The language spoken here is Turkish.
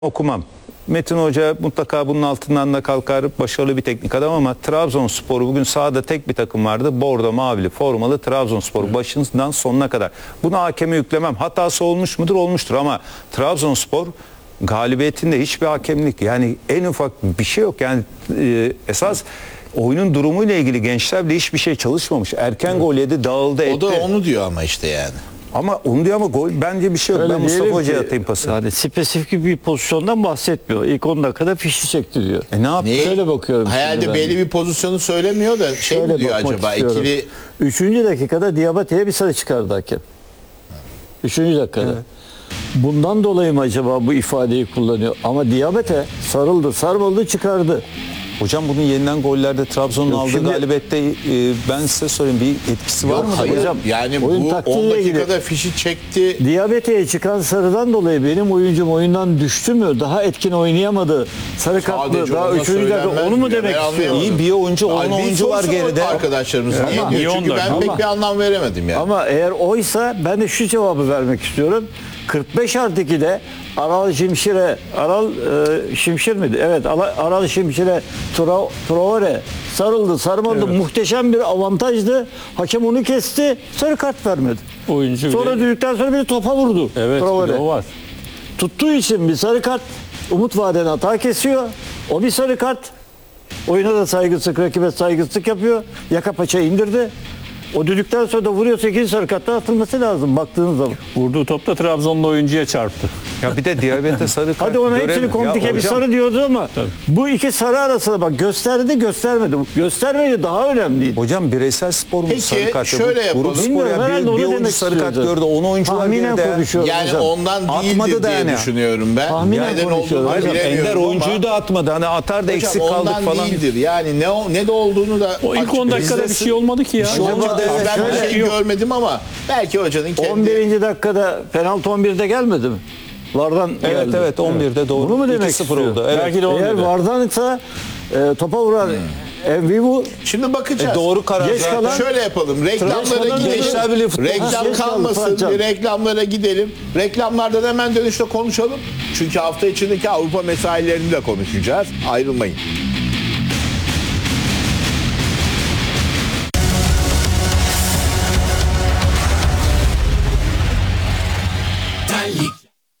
Okumam. Metin Hoca mutlaka bunun altından da kalkar, başarılı bir teknik adam ama Trabzonspor bugün sahada tek bir takım vardı. Bordo mavili formalı Trabzonspor başından sonuna kadar. Bunu hakeme yüklemem. Hatası olmuş mudur? Olmuştur ama Trabzonspor galibiyetinde hiçbir hakemlik, yani en ufak bir şey yok. Yani esas oyunun durumuyla ilgili gençler bile hiçbir şey çalışmamış. Erken gol yedi, dağıldı etti. O da onu diyor ama işte yani. Ama onu diyor ama gol bence bir şey yok. Öyle Ben Mustafa diyelim Hoca'ya ki, atayım pası. Yani spesifik bir pozisyondan bahsetmiyor. İlk 10 dakikada fişi çekti diyor. Ne yaptı? Neyi? Şöyle bakıyorum. Hayalde şimdi ben. belli bir pozisyonu söylemiyor da şey mi diyor bakmak acaba? istiyorum. İkili 3. dakikada Diabate'ye bir sarı çıkardı hakem. 3. dakikada. Evet. Bundan dolayı mı acaba bu ifadeyi kullanıyor? Ama Diabate sarıldı, sarmaldı, çıkardı. Hocam bunun yeniden gollerde Trabzon'un Yok, aldığı şimdi- galibiyette ben size sorayım, bir etkisi var yok mı? hayır hocam? yani Oyun bu 10 taktiğiyle dakikada ilgili. fişi çekti. Diabete'ye çıkan sarıdan dolayı benim oyuncum oyundan düştü mü? Daha etkin oynayamadı. Sarı kartlı. Sadece Daha ona 3. dakika söylenmez onu mu mi ya? demek Ben istiyor? anlayamadım. İyi bir oyuncu, 10 Ay, bir oyuncu var sorsana geride. arkadaşlarımız niye Ama- diyor? Çünkü ben Ama- pek bir anlam veremedim yani. Ama eğer oysa ben de şu cevabı vermek istiyorum. 45+2'de Aral Şimşir'e, Şimşir miydi? Evet, Aral Şimşir'e Traore sarıldı, sarmadı. Muhteşem bir avantajdı. Hakem onu kesti, sarı kart vermedi. Oyuncu Sonra bile- düdükten sonra bir de topa vurdu. Evet, bir Traore. de o var. Tuttuğu için bir sarı kart, umut vaden hata kesiyor. O bir sarı kart. Oyuna da saygısızlık, rakibe saygısızlık yapıyor. Yaka paça indirdi. O düdükten sonra da vuruyorsa ikinci sarı karttan atılması lazım baktığınız zaman. Vurduğu top da Trabzonlu oyuncuya çarptı. Ya bir de diyabete sarı kart. Hadi ona hepsini göremiyor. komplike Ya bir hocam, sarı diyordu ama bu iki sarı arasında bak gösterdi göstermedi. Göstermedi daha önemliydi. Hocam bireysel spor mu Peki, sarı kart? şöyle Grup yapalım. spor Bilmiyorum, ya, herhalde bir onu oyuncu demek sarı kart istiyordu. gördü, 10 oyuncu var Tahminen geride. konuşuyorum Yani hocam. ondan Atmadı değildir da diye yani. düşünüyorum ben. Tahminen Neden konuşuyorum. olduğunu Hocam, bilemiyorum Ender ama- oyuncuyu da atmadı. Hani atar da Hocam eksik kaldık ondan falan. değildir. Yani ne de olduğunu da O ilk 10 dakikada bir şey olmadı ki ya. şey olmadı, evet. Ben bir Şöyle- şey görmedim ama belki hocanın kendi 11. dakikada penaltı 11'de gelmedi mi? Vardan Evet geldi. evet 11'de doğru. Bunu mu demek 2-0 istiyor? oldu. Evet. Belki de Eğer 11'de. Vardan'sa topa vuran Envivu Şimdi bakacağız. Doğru karar Geç zaten. kalan- Şöyle yapalım. Reklamlara kalan gidelim. Gençler Birliği futbol- Reklam Geç kalan kalmasın. Fatcan. Bir reklamlara gidelim. Reklamlardan hemen dönüşte konuşalım. Çünkü hafta içindeki Avrupa mesailerini de konuşacağız. Ayrılmayın.